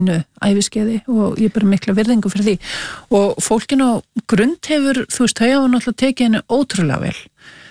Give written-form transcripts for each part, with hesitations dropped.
æviskeiði og ég bara mikla virðingu fyrir því og fólkin á Grund hefur, þú veist, þau hafa náttúrulega tekið henni ótrúlega vel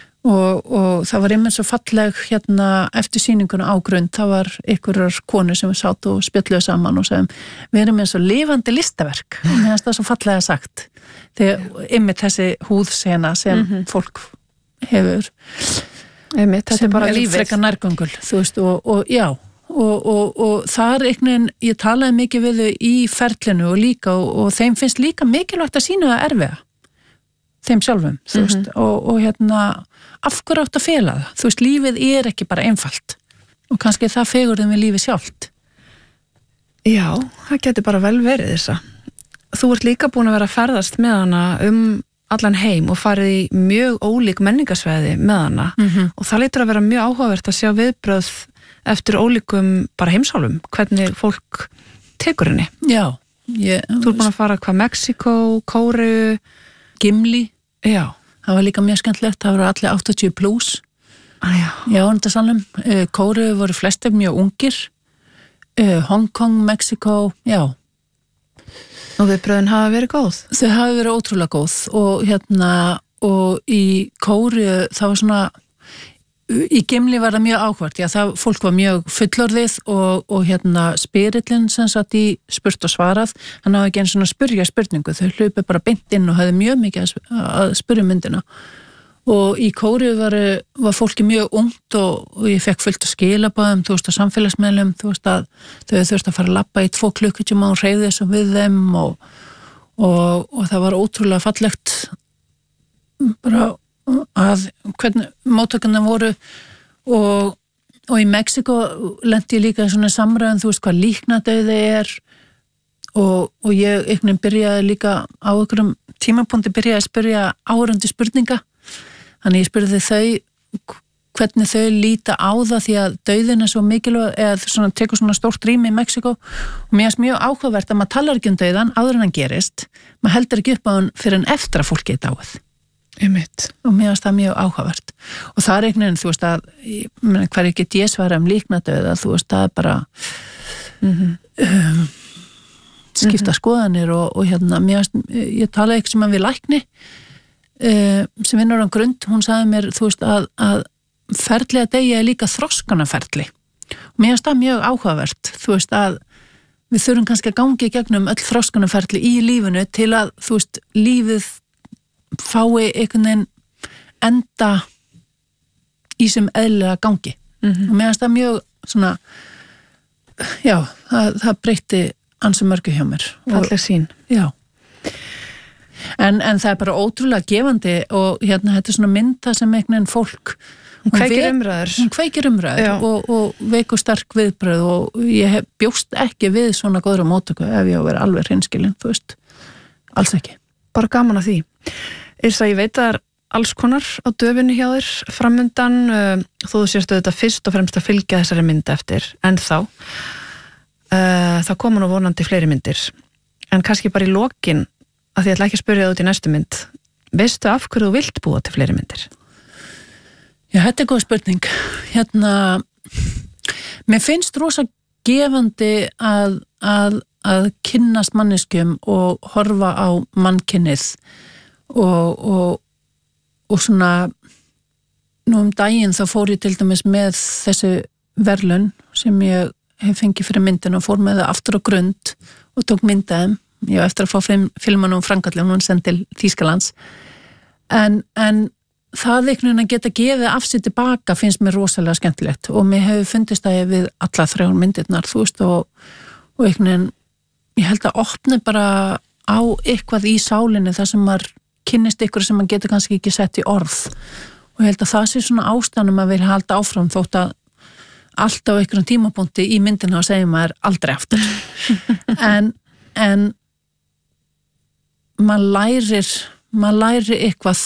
og það var einmitt svo falleg hérna eftir sýninguna á Grund, það var einhverjar konur sem við sátt og spjölluðu saman og segum, við erum eins og lifandi listaverk og mér finnst það svo fallega sagt þegar einmitt þessi húðsena sem fólk hefur einmitt, þetta sem bara lífið frekar nærgöngul, þú veist, og já og þar einhvern ég talaði mikið við þau í ferlinu og líka og þeim finnst líka mikilvægt að sýna það erfiða þeim sjálfum, þú veist og hérna, af hverju átt að fela það þú veist, lífið er ekki bara einfalt og kannski það fegurðum við lífið sjálft Já, það getur bara vel verið þessa Þú ert líka búin að vera að ferðast með hana allan heim og farið í mjög ólík menningarsvæði með hana og það lítur að vera mjög áhugavert að sjá viðbrögð eftir ólíkum bara heimsálfum, hvernig fólk tekur henni. Já. Þú ert búin að fara hvað, Mexíkó, Kóreu, Gimli. Já. Það var líka mjög skemmtilegt, það voru allir 80 plus. Já. Já, þetta sannum. Kóreu voru flestir mjög ungir. Hong Kong, Mexíkó, já. Og viðbröðin hafa verið góð? Þau hafa verið ótrúlega góð og hérna, og í Kóreu það var svona í Gimli var það mjög áhvert, já það fólk var mjög fullorðið og hérna spyrillin sem satt í spurt og svarað, hann hafa ekki einu svona spyrja spurningu, þau hlupi bara beint inn og hafði mjög mikið að spyrja myndina og í Kóreu var fólki mjög ungt og ég fekk fullt að skilabáðum, þú veist, á samfélagsmeðlum, þú veist að þau þurfti að fara að labba í 2 klukkutíma og hreyfði þessum við þeim og það var ótrúlega fallegt bara að hvernig móttökurnar voru og í Mexíkó lenti ég líka í svona samræðum, þú veist hvað líknadauði og ég einhvern veginn byrjaði líka á einhverjum tímapunkti byrjaði að spyrja áhorfandi spurninga þannig ég spurði þau hvernig þau líta á það því að dauðin er svo mikilvæg eða svona, tekur svona stórt rými í Mexíkó og mér finnst mjög áhugavert að maður talar ekki dauðan áður en hann gerist maður heldur ekki upp á hann fyrir en eftir að fólk geta dáið og mér finnst það mjög áhugavert og það er einhvern veginn, þú veist að hverju get ég svara líknadauða, þú veist það er bara skipta skoðanir og hérna ég talaði ekki sem að við lækni sem vinnur á Grund, hún sagði mér þú veist að ferli að deyja er líka þroskanaferli og mér finnst það mjög áhugavert þú veist að við þurfum kannski að gangi gegnum öll þroskanaferli í lífinu til að þú veist lífið fái einhvern veginn enda í sem eðlilega gangi og mér finnst það mjög svona já, það breytti ansi mörgu hjá mér falleg sýn já en það er bara ótrúlega gefandi og hérna þetta er svona mynda sem einhvern veginn fólk hún kveikir umræður og veikur sterk viðbröð og ég bjóst ekki við svona góðra móttöku ef ég á að vera alveg hreinskilin, þú veist alls ekki bara gaman að því Yrsa, ég veit að það er alls konar á döfinni hjá þér framundan þó þú sérstu þetta fyrst og fremst að fylgja þessari mynd eftir en þá það koma nú vonandi fleiri myndir en kannski bara í lokin að því ég ætla ekki að spyrja það út í næstu mynd veistu af hverju þú vilt búa til fleiri myndir? Já, þetta er góð spurning hérna mér finnst rosa gefandi að kynnast manneskjum og horfa á mannkynnið og svona nú daginn þá fór ég til dæmis með þessu verðlaun sem ég hef fengið fyrir myndin og fór með það aftur á Grund og tók myndaðum ég var eftir að fá filman um Frankalli hún send til Þýskalands en það einhvern veginn að geta gefið af sér tilbaka finnst mér rosalega skemmtilegt og mér hefur fundist að ég við alla 3 myndirnar þú veist og einhvern veginn ég held að opna bara á eitthvað í sálinni þar sem maður kynnist ykkur sem maður getur kannski ekki sett í orð og ég held að það sé svona ástæðan að vilja halda áfram þótt að alltaf á einhverjum tímapunkti í myndina og segja maður aldrei aftur en maður lærir eitthvað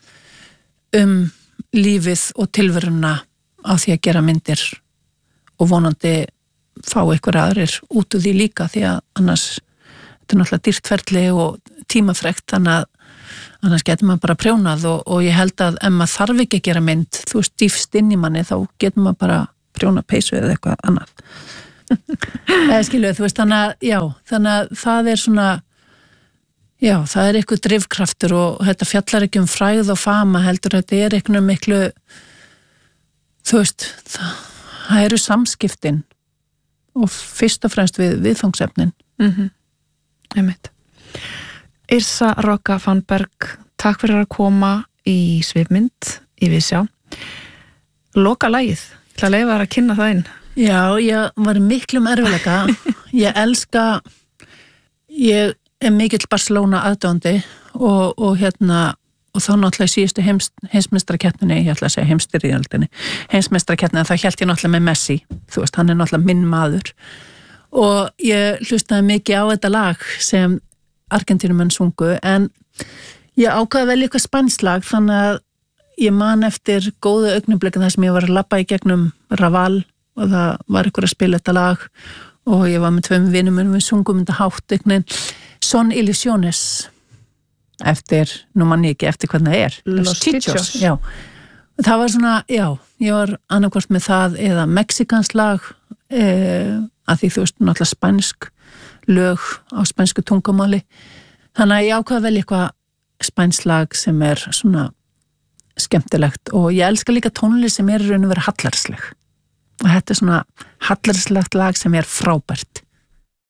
lífið og tilveruna á því að gera myndir og vonandi fá einhver aðrir út úr því líka því að annars þetta er náttúrulega dýrt ferli og tímafrekt þannig að annars getur maður bara prjónað og ég held að ef maður þarf ekki að gera mynd þú veist dýfst inn í manni þá getur maður bara prjóna peysu eða eitthvað annað Skiluðu, þú veist, þannig að það svona, já, það eitthvað drifkraftur og þetta fjallar ekki frægð og fama heldur, þetta eitthvað miklu, þú veist, það eru samskiptin og fyrst og fremst viðfangsefnin. Einmitt. Yrsa Rokka Fannberg, takk fyrir að koma í Svipmynd í Viðsjá. Loka lagið, til að leyfa þér að kynna það inn. Já, ég var miklum erfiðleika. Ég mikill Barcelona aðdáandi og þá náttúrulega í síðustu heimsmeistarakeppninni, ég ætla að segja heimsstyrjöldinni, heimsmeistarakeppninni, það hélt ég náttúrulega með Messi, þú veist, hann náttúrulega minn maður og ég hlustaði mikið á þetta lag sem Argentínumenn sungu, en ég ákvaði vel eitthvað spænslag, þannig að ég man eftir góðu augnablik þar sem ég var að labba í gegnum Raval og það var ykkur að spila þetta lag og ég var með 2 vinum og við sungum þetta hátt eignin Son Ilusiones eftir, nú man ég ekki eftir hvernig það Los Chichos. Já, það var svona, já, ég var annarkvort með það eða mexikansk lag að því þú veist náttúrulega spænsk lög á spænsku tungumáli, þannig að ég ákvaði vel eitthvað spænslag sem svona skemmtilegt og ég elska líka tónlist sem raun og vera hallarsleg og þetta svona hallarslegt lag sem frábært